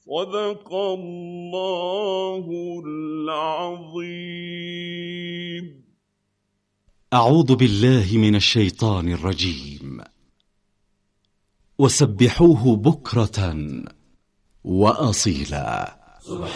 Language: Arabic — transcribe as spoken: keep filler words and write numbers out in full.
صدق الله العظيم. أعوذ بالله من الشيطان الرجيم. وسبحوه بكرة وأصيلا.